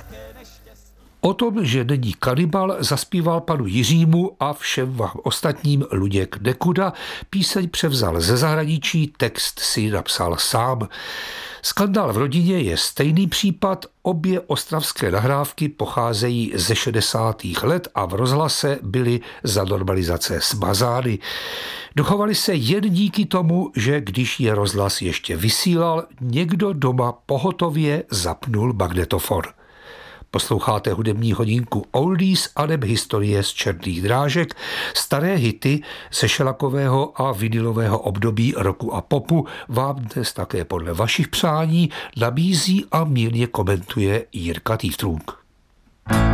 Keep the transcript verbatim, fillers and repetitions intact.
O tom, že není kanibal, zaspíval panu Jiřímu a všem vám ostatním Luděk Nekuda. Píseň převzal ze zahraničí, text si napsal sám. Skandál v rodině je stejný případ, obě ostravské nahrávky pocházejí ze šedesátých let a v rozhlase byly za normalizace smazány. Dochovaly se jen díky tomu, že když je rozhlas ještě vysílal, někdo doma pohotově zapnul magnetofon. Posloucháte hudební hodinku Oldies aneb historie z černých drážek, staré hity ze šelakového a vinylového období roku a popu vám dnes také podle vašich přání nabízí a mírně komentuje Jirka Týftrunk.